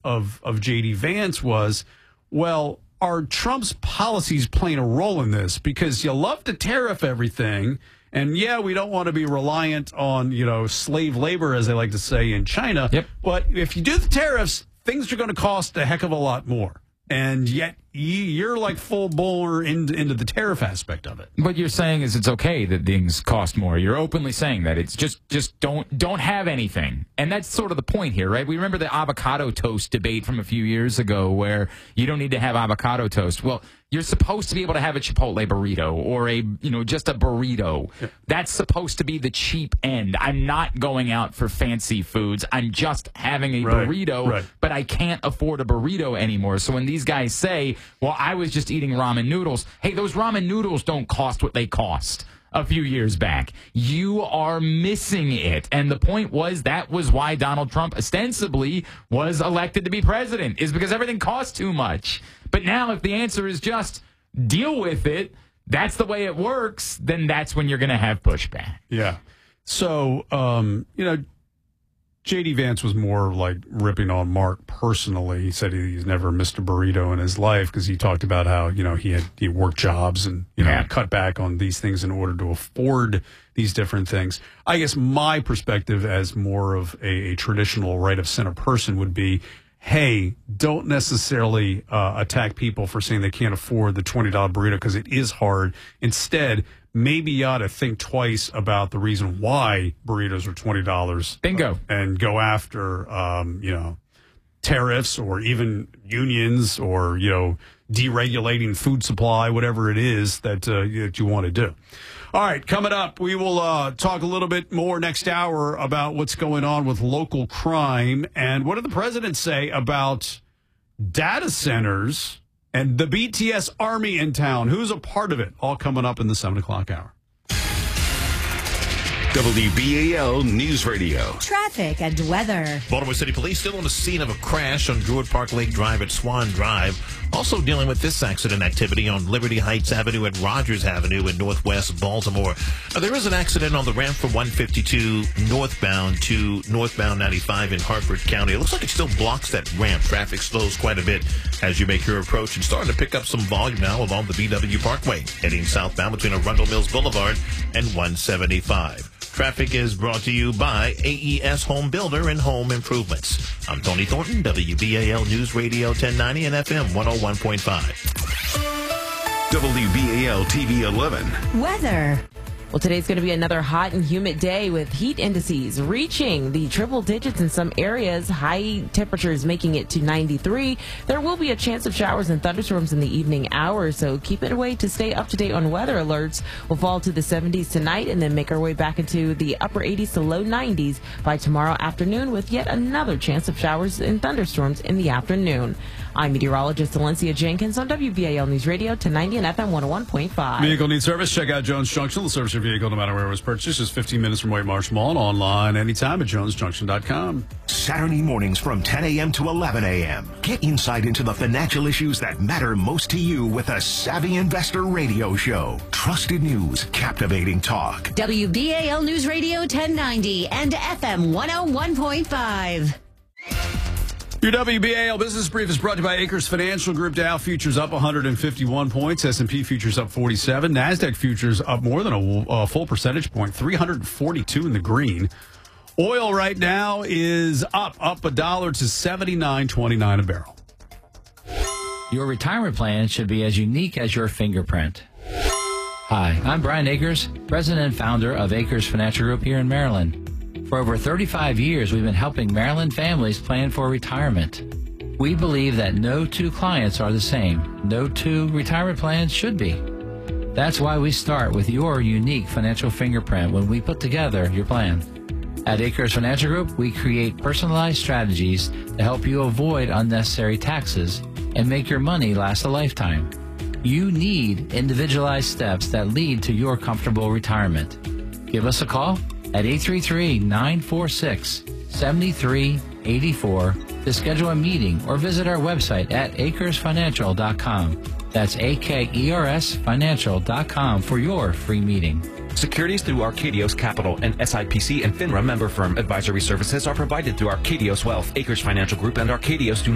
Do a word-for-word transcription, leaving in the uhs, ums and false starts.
of, of J D Vance was, well, are Trump's policies playing a role in this? Because you love to tariff everything. And, yeah, we don't want to be reliant on, you know, slave labor, as they like to say in China. Yep. But if you do the tariffs, things are going to cost a heck of a lot more. And yet you're like full bore into, into the tariff aspect of it. What you're saying is it's okay that things cost more. You're openly saying that. It's just just don't don't have anything. And that's sort of the point here, right? We remember the avocado toast debate from a few years ago where you don't need to have avocado toast. Well, you're supposed to be able to have a Chipotle burrito or a, you know, just a burrito. Yeah. That's supposed to be the cheap end. I'm not going out for fancy foods. I'm just having a right. burrito, right. but I can't afford a burrito anymore. So when these guys say, well, I was just eating ramen noodles. Hey, those ramen noodles don't cost what they cost a few years back. You are missing it. And the point was that was why Donald Trump ostensibly was elected to be president, is because everything costs too much. But now if the answer is just deal with it, that's the way it works, then that's when you're going to have pushback. Yeah. So, um, you know, J D Vance was more like ripping on Mark personally. He said he's never missed a burrito in his life because he talked about how, you know, he had he worked jobs and, you know, yeah. cut back on these things in order to afford these different things. I guess my perspective as more of a, a traditional right of center person would be, hey, don't necessarily uh, attack people for saying they can't afford the twenty dollar burrito because it is hard. Instead, maybe you ought to think twice about the reason why burritos are twenty dollars. Bingo. Uh, and go after, um, you know, tariffs or even unions or, you know, deregulating food supply, whatever it is that, uh, that you want to do. All right, coming up, we will uh, talk a little bit more next hour about what's going on with local crime and what did the president say about data centers and the B T S Army in town. Who's a part of it? All coming up in the seven o'clock hour. W B A L News Radio. Traffic and weather. Baltimore City Police still on the scene of a crash on Druid Park Lake Drive at Swan Drive. Also dealing with this accident activity on Liberty Heights Avenue and Rogers Avenue in northwest Baltimore. Now, there is an accident on the ramp from one fifty-two northbound to northbound ninety-five in Hartford County. It looks like it still blocks that ramp. Traffic slows quite a bit as you make your approach and starting to pick up some volume now along the B W Parkway, heading southbound between Arundel Mills Boulevard and one seventy-five. Traffic is brought to you by A E S Home Builder and Home Improvements. I'm Tony Thornton, W B A L News Radio ten ninety and F M one oh one point five. W B A L T V eleven. Weather. Well, today's going to be another hot and humid day with heat indices reaching the triple digits in some areas. High temperatures making it to ninety-three. There will be a chance of showers and thunderstorms in the evening hours, so keep it away to stay up to date on weather alerts. We'll fall to the seventies tonight and then make our way back into the upper eighties to low nineties by tomorrow afternoon with yet another chance of showers and thunderstorms in the afternoon. I'm meteorologist Valencia Jenkins on W B A L News Radio ten ninety and F M one oh one point five. Vehicle needs service. Check out Jones Junction. They'll service your vehicle no matter where it was purchased. Just fifteen minutes from White Marsh Mall and online anytime at jones junction dot com. Saturday mornings from ten a.m. to eleven a.m. Get insight into the financial issues that matter most to you with a Savvy Investor Radio Show. Trusted news, captivating talk. W B A L News Radio ten ninety and F M one oh one point five. Your W B A L Business Brief is brought to you by Acres Financial Group. Dow futures up one hundred fifty-one points. S and P futures up forty-seven. NASDAQ futures up more than a, a full percentage point, three hundred forty-two in the green. Oil right now is up, up a dollar to seventy-nine twenty-nine a barrel. Your retirement plan should be as unique as your fingerprint. Hi, I'm Brian Akers, president and founder of Akers Financial Group here in Maryland. For over thirty-five years, we've been helping Maryland families plan for retirement. We believe that no two clients are the same. No two retirement plans should be. That's why we start with your unique financial fingerprint when we put together your plan. At Akers Financial Group, we create personalized strategies to help you avoid unnecessary taxes and make your money last a lifetime. You need individualized steps that lead to your comfortable retirement. Give us a call at eight three three, nine four six, seven three eight four to schedule a meeting or visit our website at acres financial dot com. That's A K E R S financial dot com for your free meeting. Securities through Arcadios Capital and S I P C and FINRA member firm advisory services are provided through Arcadios Wealth, Acres Financial Group, and Arcadios do